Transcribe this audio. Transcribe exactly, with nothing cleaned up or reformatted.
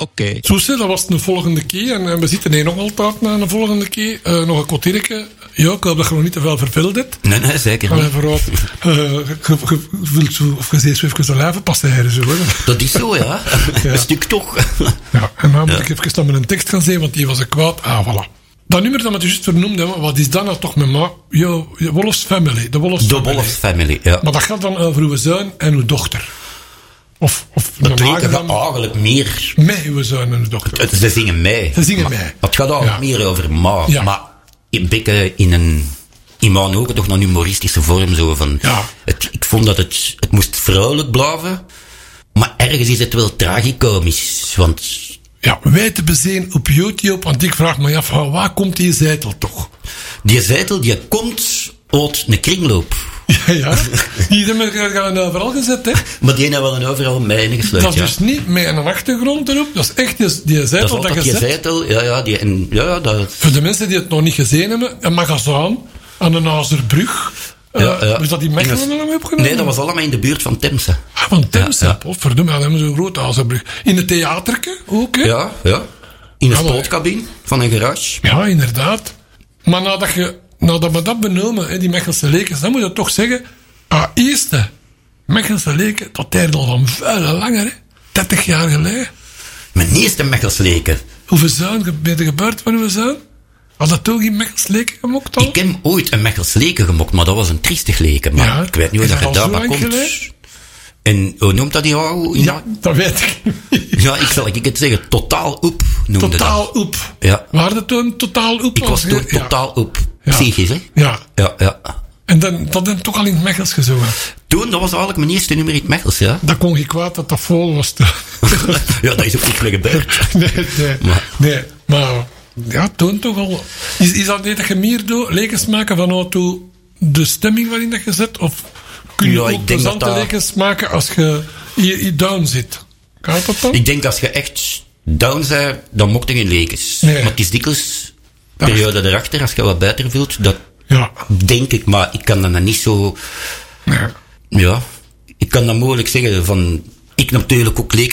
oké. Okay. Zo zeg, dat was de volgende keer. En, en we zitten hier nog altijd na de volgende keer. Uh, nog een kwartiertje. Ja, ik hoop dat je nog niet te veel verveeld hebt. Nee, nee, zeker niet. Vooruit, uh, je, je wilt zo, of je zegt zo even de lijven passeren. Zo, hè. Dat is zo, ja. ja. Een stuk toch. Ja, en dan moet ja. ik even dan met een tekst gaan zeggen, want die was een kwaad. Ah, voilà. Dat nummer dat we het juist vernoemd hebben, wat is dat nou toch met ma? Yo, Wolfs Family. De Wolfs de Family. Wolfs Family, ja. Maar dat gaat dan over uw zoon en uw dochter. Of, of dat weten we eigenlijk meer... Met uw zoon en uw dochter. Het, ze zingen mij. Ze zingen maar, mij. Het gaat eigenlijk ja. meer over ma. Ja. Maar een beetje in een... In mijn ogen toch nog een humoristische vorm. Zo van, ja. het, ik vond dat het... Het moest vrolijk blijven. Maar ergens is het wel tragicomisch. Want... Ja, wij te bezien op YouTube. Want ik vraag me af, waar komt die zeitel toch? Die zeitel, die komt uit een kringloop. Ja, ja. Die hebben we gaan overal gezet, hè. Maar die hebben wel overal mijnen gesluit, Dat is ja. dus niet met een achtergrond erop. Dat is echt die, die zeitel dat, dat, dat je die zeitel, ja, ja, die, en, ja, dat... Voor de mensen die het nog niet gezien hebben, een magazijn aan de Nazerbrug. Ja, ja. Uh, is dat die Mechelen dan nog opgenomen? Nee, dat was allemaal in de buurt van Temse. Ah, van Temse. Ja, ja. Oh, verdomme, dan hebben we zo'n grote Nazerbrug. In het theaterke ook, hè? Ja, ja. In een ja, spootcabine van een garage. Ja, inderdaad. Maar nadat, je, nadat we dat benoemen, hè, die Mechelse lekens, dan moet je toch zeggen, ah, eerste Mechelse leken, dat tijd al van veel langer, hè? dertig jaar geleden. Mijn eerste Mechelse leken. Hoeveel zijn ben je gebeurd van uw zoon? Had dat ook in Mechelse leken gemokt al? Ik heb ooit een Mechelse leken gemokt, maar dat was een triestig leken. Maar ja, ik weet niet hoe dat je daarbij komt. Geleden? En hoe noemt dat die jou? Ja, dat weet ik. Ja, ik zal ik het zeggen. Totaal op noemde Totaal dat. op. Ja. Waar dat toen totaal op? Ik was toen ja. totaal op. Ja. Psychisch, hè? Ja. Ja, ja. En dan, dat heb toch al in het Mechels gezongen? Toen, dat was eigenlijk mijn eerste nummer in het Mechels, ja. Dat kon je kwaad dat dat vol was. Ja, dat is ook niet gebeurd. Nee, nee. Maar. Nee, maar... Ja, toen toch al. Is, is dat niet dat je meer doet, lekens maken vanuit de stemming waarin dat je zit? Of kun je ja, ook plezante dat... lekens maken als je hier, hier down zit? Gaat dat dan? Ik denk als je echt down bent, dan mocht er geen lekens. Nee. Maar het is dikwijls periode erachter, als je wat beter voelt, dat ja. denk ik, maar ik kan dan niet zo... Nee. Ja, ik kan dan mogelijk zeggen van... Ik natuurlijk ook lekens